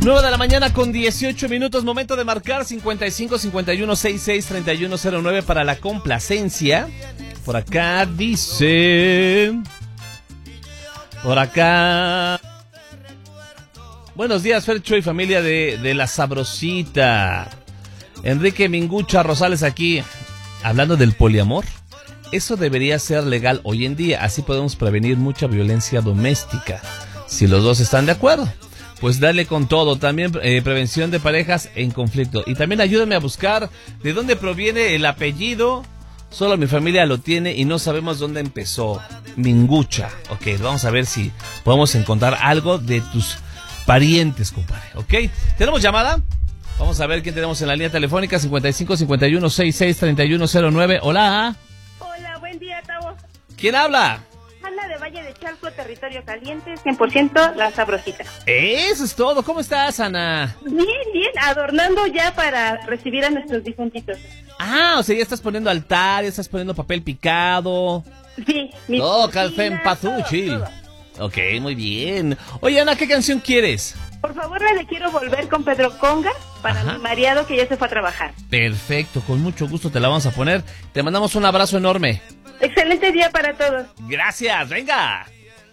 9 de la mañana con 18 minutos, momento de marcar 55 51 66 3109 para la complacencia. Por acá dice... Por acá... Buenos días, Fercho y familia de La Sabrosita. Enrique Mingucha Rosales aquí. Hablando del poliamor, eso debería ser legal hoy en día. Así podemos prevenir mucha violencia doméstica. Si los dos están de acuerdo, pues dale con todo. También prevención de parejas en conflicto. Y también ayúdame a buscar de dónde proviene el apellido. Solo mi familia lo tiene y no sabemos dónde empezó. Mingucha. Ok, vamos a ver si podemos encontrar algo de tus parientes, compadre. Ok, ¿tenemos llamada? Vamos a ver quién tenemos en la línea telefónica. 55 51 66 3109. Hola. Hola, buen día, Tavo. ¿Quién habla? Ana de Valle de Chalco, territorio caliente, 100% La Sabrosita. Eso es todo. ¿Cómo estás, Ana? Bien, adornando ya para recibir a nuestros difuntitos. Ah, o sea, ya estás poniendo altar, ya estás poniendo papel picado. Sí, mi Calfen Pazuchi. todo. Ok, muy bien. Oye, Ana, ¿qué canción quieres? Por favor, le quiero volver con Pedro Conga para mi mareado que ya se fue a trabajar. Perfecto, con mucho gusto te la vamos a poner. Te mandamos un abrazo enorme. Excelente día para todos. Gracias, venga.